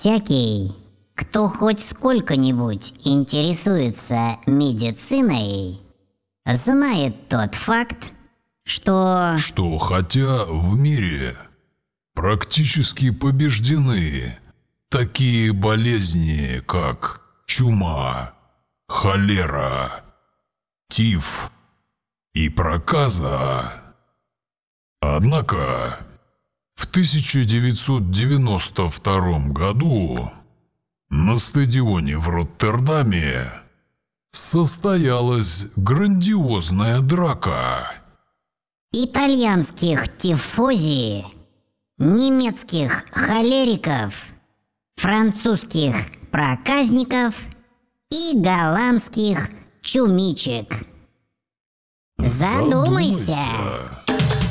Всякий, кто хоть сколько-нибудь интересуется медициной, знает тот факт, что хотя в мире практически побеждены такие болезни, как чума, холера, тиф и проказа, однако в 1992 году на стадионе в Роттердаме состоялась грандиозная драка итальянских тифози, немецких холериков, французских проказников и голландских чумичек. Задумайся.